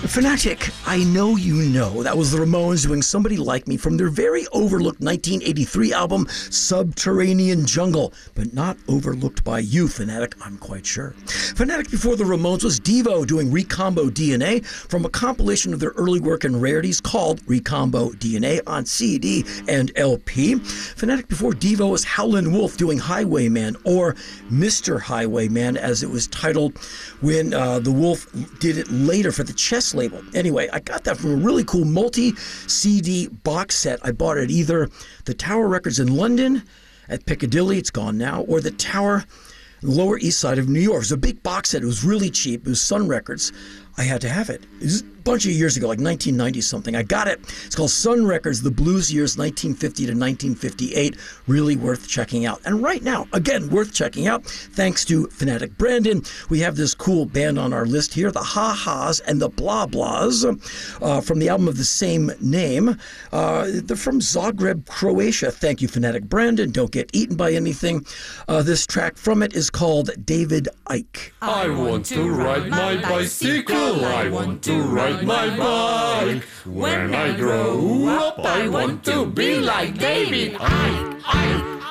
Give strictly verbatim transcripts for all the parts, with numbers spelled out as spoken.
Fanatic, I know you know that was the Ramones doing Somebody Like Me from their very overlooked nineteen eighty-three album, Subterranean Jungle, but not overlooked by you, Fanatic, I'm quite sure. Fanatic before the Ramones was Devo doing Recombo D N A from a compilation of their early work and rarities called Recombo D N A on C D and L P. Fanatic before Devo was Howlin' Wolf doing Highwayman, or Mister Highwayman as it was titled when uh, the Wolf did it later for the Chess label. Anyway, I got that from a really cool multi-C D box set. I bought it at either the Tower Records in London at Piccadilly, it's gone now, or the Tower Lower East Side of New York. It was a big box set. It was really cheap. It was Sun Records. I had to have it. It was a bunch of years ago, like nineteen ninety something. I got it. It's called Sun Records, The Blues Years nineteen fifty to nineteen fifty-eight. Really worth checking out. And right now, again, worth checking out, thanks to Fanatic Brandon. We have this cool band on our list here, the Ha Ha's and the Blah Blahs, uh, from the album of the same name. Uh, they're from Zagreb, Croatia. Thank you, Fanatic Brandon. Don't get eaten by anything. Uh, this track from it is called David Icke. I want to ride my bicycle. I want to ride my bike. When I grow up, I want to be like David Icke. Icke,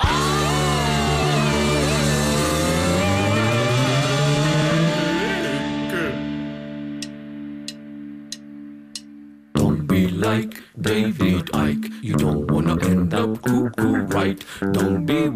Icke. Don't be like David Icke. You don't wanna end up cuckoo, right? Don't be